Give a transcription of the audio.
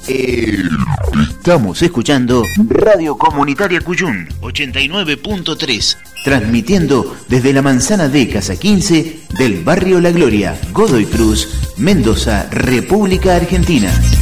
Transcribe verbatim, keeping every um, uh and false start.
Estamos escuchando Radio Comunitaria Cuyún ochenta y nueve punto tres, transmitiendo desde la manzana de Casa quince del barrio La Gloria, Godoy Cruz, Mendoza, República Argentina.